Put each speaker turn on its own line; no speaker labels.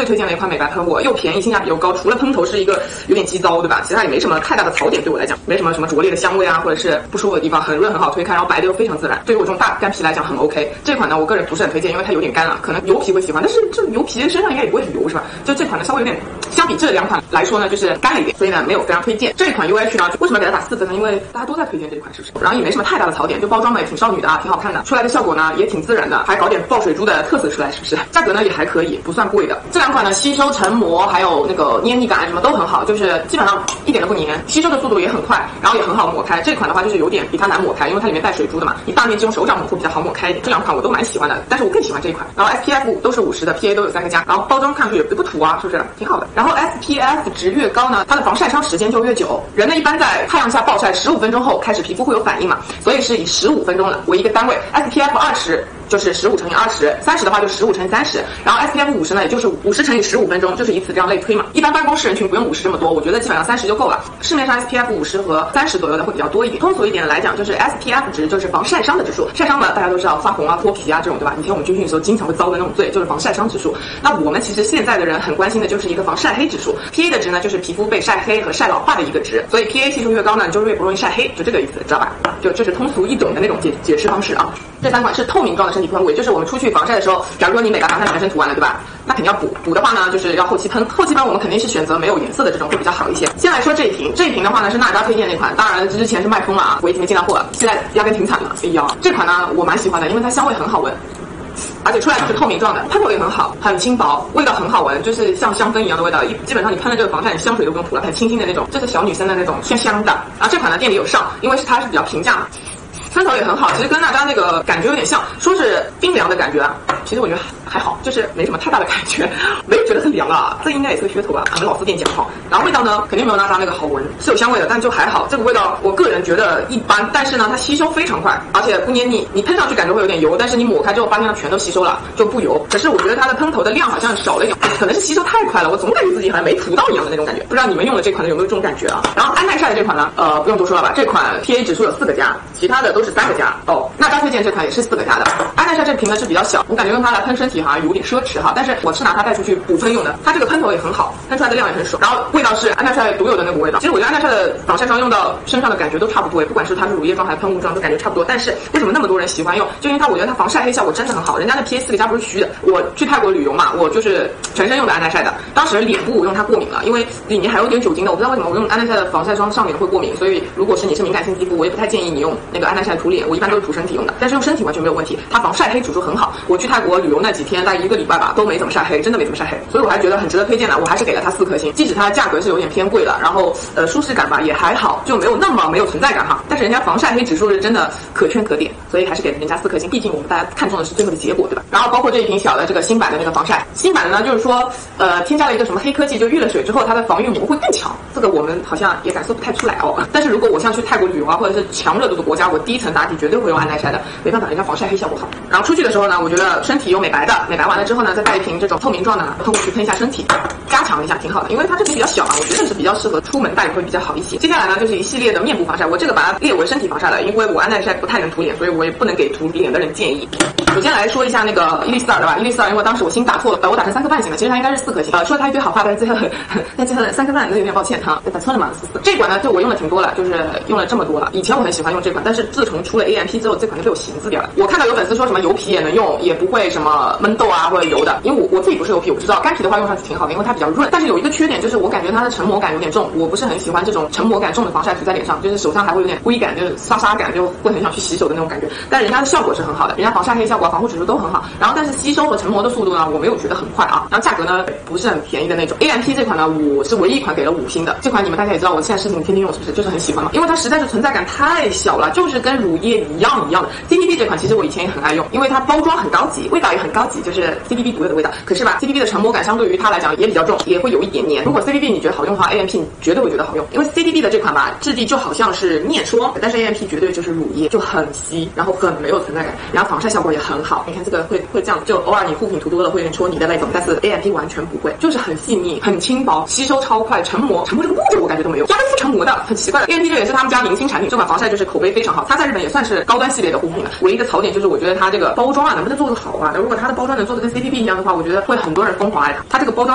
最推荐的一款美白喷雾，又便宜，性价比又高。除了喷头是一个有点鸡糟，对吧？其他也没什么太大的槽点，对我来讲，没什么拙劣的香味啊，或者是不舒服的地方，很润很好推开，然后白的又非常自然。对于我这种大干皮来讲很 OK。这款呢，我个人不是很推荐，因为它有点干了，可能油皮会喜欢，但是这油皮身上应该也不会很油，是吧？就这款呢，稍微有点，相比这两款来说呢，就是干了一点，所以呢没有非常推荐。这一款 UH 呢，为什么给它打4分呢？因为大家都在推荐这款，是不是？然后也没什么太大的槽点，就包装呢也挺少女的啊，挺好看的，出来的效果呢也挺自然的，还搞点爆水珠的特色出来，是不是？价格呢也还可以，不算贵的。这两款呢，吸收、成膜还有那个黏腻感什么都很好，就是基本上一点都不黏，吸收的速度也很快，然后也很好抹开。这款的话就是有点比它难抹开，因为它里面带水珠的嘛，你大面积用手掌抹会比较好抹开一点。这两款我都蛮喜欢的，但是我更喜欢这一款。然后 SPF 都是50的 ，PA 都有3个加，然后包装看上去也不土啊，是不是？挺好的。然后 SPF 值越高呢，它的防晒伤时间就越久。人呢一般在太阳下暴晒15分钟后开始皮肤会有反应嘛，所以是以15分钟为一个单位。SPF 20就是15乘以20，30的话就15乘以30，然后 SPF 50呢，也就是50乘以15分钟，就是以此这样类推嘛。一般办公室人群不用50这么多，我觉得基本上30就够了。市面上 SPF 50和30左右的会比较多一点。通俗一点的来讲，就是 SPF 值就是防晒伤的指数。晒伤呢，大家都知道发红啊、脱皮啊这种，对吧？以前我们军训的时候经常会遭的那种罪，就是防晒伤指数。那我们其实现在的人很关心的就是一个防晒黑指数。PA 的值呢，就是皮肤被晒黑和晒老化的一个值，所以 PA 系数越高呢，你就越不容易晒黑，就这个意思，知道吧？就这是通俗易懂的那种解释方式啊。这3款是透明状的身体喷雾，也就是我们出去防晒的时候，假如说你美白防晒全身涂完了，对吧？那肯定要补的话呢，就是要后期喷。后期喷我们肯定是选择没有颜色的这种会比较好一些。先来说这一瓶的话呢是娜扎推荐那款，当然之前是卖疯了啊，我已经没进到货了，现在压根停产了。哎呀，这款呢我蛮喜欢的，因为它香味很好闻。而且出来就是透明状的，喷头也很好，很轻薄，味道很好闻，就是像香氛一样的味道。基本上你喷了这个防晒，你香水都不用涂了，很清新的那种，这是小女生的那种香香的。然后这款呢店里有上，因为它是比较平价嘛。喷头也很好，其实跟娜扎那个感觉有点像，说是冰凉的感觉啊，其实我觉得还好，就是没什么太大的感觉，没有觉得很凉啊，这应该也是个噱头吧，我们老四店讲哈。然后味道呢，肯定没有娜扎那个好闻，是有香味的，但就还好。这个味道我个人觉得一般，但是呢，它吸收非常快，而且不黏腻。你喷上去感觉会有点油，但是你抹开之后发现它全都吸收了，就不油。可是我觉得它的喷头的量好像少了一点，可能是吸收太快了，我总感觉自己好像没涂到一样的那种感觉。不知道你们用的这款的有没有这种感觉啊？然后安耐晒的这款呢，不用多说了吧，这款 PA 指数有4个加，其他的都是3个加哦。娜扎推荐这款也是4个加的。安耐晒这瓶呢是比较小，我感觉用它来喷身体好像有点奢侈哈，但是我是拿它带出去补喷用的。它这个喷头也很好，喷出来的量也很爽，然后味道是安耐晒独有的那股味道。其实我觉得安耐晒的防晒霜用到身上的感觉都差不多，不管是它是乳液状还是喷雾状，都感觉差不多。但是为什么那么多人喜欢用？就因为它，我觉得它防晒黑效果真的很好。人家的 PA 4个加不是虚的，我去泰国旅游嘛，我就是全身用的安耐晒的。当时脸部我用它过敏了，因为里面还有点酒精的，我不知道为什么我用安耐晒的防晒霜上脸会过敏，所以如果是你是敏感性肌肤，我也不太建议你用那个安耐晒涂脸，我一般都是涂身体用的。但是用身体完全没有问题，它防晒黑指数很好。我去泰国旅游那几天，大概1个礼拜吧，都没怎么晒黑，真的没怎么晒黑，所以我还觉得很值得推荐的。我还是给了它4颗星，即使它价格是有点偏贵了，然后舒适感吧也还好，就没有那么没有存在感哈。但是人家防晒黑指数是真的可圈可点，所以还是给人家4颗星。毕竟我们大家看重的是最后的结果，对吧？然后包括这一瓶小的这个新版的那个防晒，新版的呢就是说添加了一个什么黑科技，就遇了水之后它的防御膜会更强。这个我们好像也感受不太出来哦。但是如果我像去泰国旅游啊，或者是强热度的国家，我第一层打底绝对会用安耐晒的，没办法，人家防晒黑效果好。然后出去的时候呢，我觉得身体有美白的，美白完了之后呢，再带一瓶这种透明状的喷雾去喷一下身体，加强一下挺好的。因为它这瓶比较小嘛，我觉得是比较适合出门带会比较好一些。接下来呢，就是一系列的面部防晒，我这个把它列为身体防晒了，因为我安耐晒不太能涂脸，所以我也不能给涂脸的人建议。首先来说一下那个伊丽丝尔的吧，伊丽丝尔因为当时我新打错了，我打成3颗半星的，其实它应该是4颗星。说了它一堆好话，但是最后3颗半那有点抱歉哈，打错了嘛，44。这款呢，就我用的挺多了，就是用了这么多了。以前我很喜欢用这款，但是自从出了 AMP 之后，这款就被我闲置掉了。我看到有粉丝说什么油皮也能用，也不会什么闷痘啊或者油的，因为我自己不是油皮，我不知道。干皮的话用上去挺好的，因为它比较润。但是有一个缺点就是我感觉它的成膜感有点重，我不是很喜欢这种成膜感重的防晒涂在脸上，就是手上还会有点灰感，就是沙沙感，就会很想去洗手的那种感觉。但人家的效果是很好的，人家防晒黑效果、防护指数都很好。然后但是吸收和成膜的速度呢，我没有觉得很快啊。然后价格呢不是很便宜的那种。AMP 这款呢，我是唯一一款给了5星的。这款你们大家也知道，我现在视频天天用，是不是就是很喜欢嘛？因为它实在是存在感太小了，就是跟乳液一样的。CPB 这款其实我以前也很爱用，因为它包装很高级，味道也很高级，就是 CPB 独有的味道。可是吧 ，CPB 的成膜感相对于它来讲也比较重，也会有一点黏。如果 CPB 你觉得好用的话 ，AMP 你绝对会觉得好用。因为 CPB 的这款吧，质地就好像是面霜，但是 AMP 绝对就是乳液，就很稀，然后很没有存在感，然后防晒效果也很好。你看这个会这样，就偶尔你护肤品涂多了会有点戳泥的那种，但是 AMP 完全不会，就是很细腻、很轻薄，吸收超快，成膜这个步骤我感觉都没有，压根不成膜的，很奇怪的。AMP 这也是他们家明星产品，这款防晒就是口碑非常好，它在日本也算是高端系列的护肤品了。唯一的槽点就是我觉得它这个包装啊能不能做得好啊？如果它的包装能做得跟 CPB 一样的话，我觉得会很多人疯狂爱它。它这个包装